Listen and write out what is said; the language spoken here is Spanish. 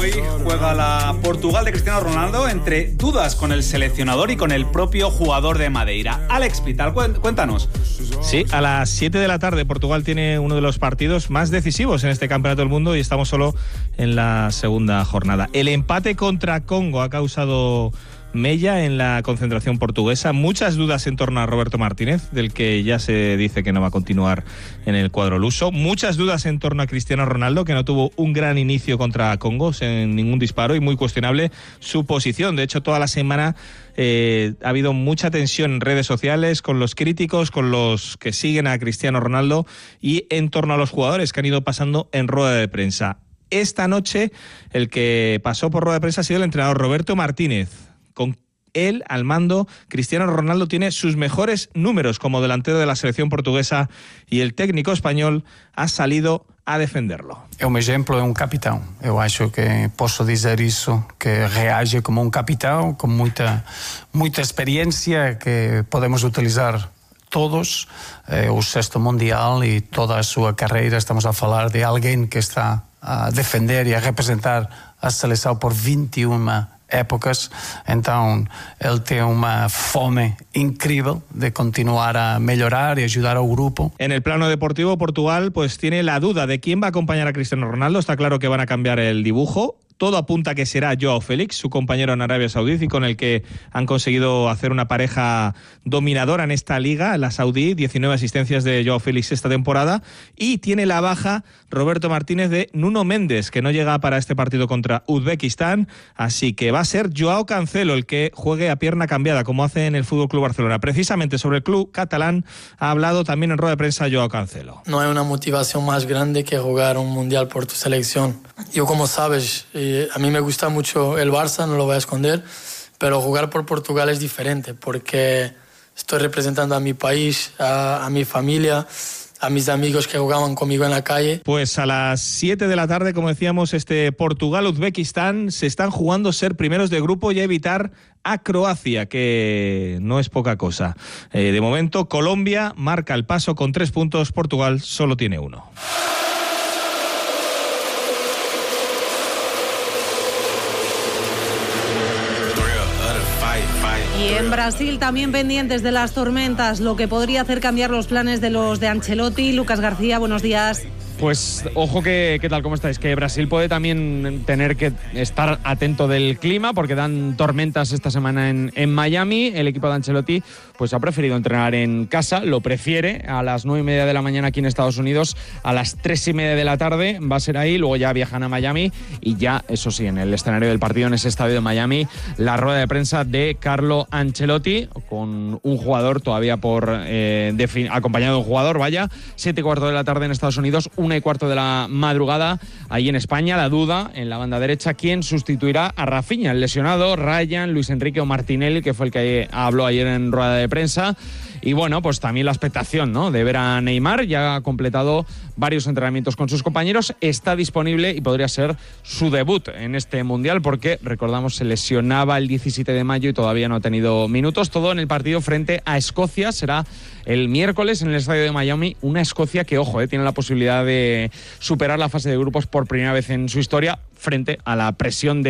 hoy juega la Portugal de Cristiano Ronaldo entre dudas con el seleccionador y con el propio jugador de Madeira. Alex Pital, cuéntanos. Sí, a las 7 de la tarde Portugal tiene uno de los partidos más decisivos en este Campeonato del Mundo y estamos solo en la segunda jornada. El empate contra Congo ha causado mella en la concentración portuguesa, muchas dudas en torno a Roberto Martínez, del que ya se dice que no va a continuar en el cuadro luso, muchas dudas en torno a Cristiano Ronaldo, que no tuvo un gran inicio contra Congo sin ningún disparo y muy cuestionable su posición. De hecho, toda la semana ha habido mucha tensión en redes sociales con los críticos, con los que siguen a Cristiano Ronaldo y en torno a los jugadores que han ido pasando en rueda de prensa. Esta noche el que pasó por rueda de prensa ha sido el entrenador Roberto Martínez. Con él al mando, Cristiano Ronaldo tiene sus mejores números como delantero de la selección portuguesa y el técnico español ha salido a defenderlo. É um exemplo, é um capitão. Eu acho que posso dizer isso, que reage como um capitão, com muita experiência que podemos utilizar todos. O sexto mundial e toda a sua carreira, estamos a falar de alguém que está a defender e a representar a seleção por 21 épocas, então ele tem uma fome incrível de continuar a melhorar y ayudar al grupo. En el plano deportivo, Portugal pues tiene la duda de quién va a acompañar a Cristiano Ronaldo. Está claro que van a cambiar el dibujo. Todo apunta a que será Joao Félix, su compañero en Arabia Saudí, y con el que han conseguido hacer una pareja dominadora en esta liga, la saudí. 19 asistencias de Joao Félix esta temporada. Y tiene la baja Roberto Martínez de Nuno Méndez, que no llega para este partido contra Uzbekistán. Así que va a ser Joao Cancelo el que juegue a pierna cambiada, como hace en el FC Barcelona. Precisamente sobre el club catalán ha hablado también en rueda de prensa Joao Cancelo. No hay una motivación más grande que jugar un mundial por tu selección. Yo, como sabes, a mí me gusta mucho el Barça, no lo voy a esconder, pero jugar por Portugal es diferente porque estoy representando a mi país, a mi familia, a mis amigos que jugaban conmigo en la calle. Pues a las 7 de la tarde, como decíamos, este Portugal-Uzbekistán se están jugando ser primeros de grupo y evitar a Croacia, que no es poca cosa. De momento, Colombia marca el paso con 3 puntos, Portugal solo tiene 1. Y en Brasil también pendientes de las tormentas, lo que podría hacer cambiar los planes de los de Ancelotti. Lucas García, buenos días. Pues ojo ¿qué tal? ¿Cómo estáis? Que Brasil puede también tener que estar atento del clima porque dan tormentas esta semana en Miami. El equipo de Ancelotti pues ha preferido entrenar en casa, lo prefiere a las 9:30 de la mañana aquí en Estados Unidos, a las 3:30 de la tarde va a ser ahí, luego ya viajan a Miami y ya, eso sí, en el escenario del partido, en ese estadio de Miami, la rueda de prensa de Carlo Ancelotti con un jugador todavía acompañado de un jugador, 7:15 de la tarde en Estados Unidos, 1:15 de la madrugada ahí en España. La duda en la banda derecha, ¿quién sustituirá a Rafinha? El lesionado, Ryan, Luis Enrique o Martinelli, que fue el que habló ayer en rueda de prensa. Y bueno, pues también la expectación, ¿no?, de ver a Neymar. Ya ha completado varios entrenamientos con sus compañeros, está disponible y podría ser su debut en este Mundial porque, recordamos, se lesionaba el 17 de mayo y todavía no ha tenido minutos. Todo en el partido frente a Escocia, será el miércoles en el estadio de Miami. Una Escocia que, ojo, tiene la posibilidad de superar la fase de grupos por primera vez en su historia frente a la presión de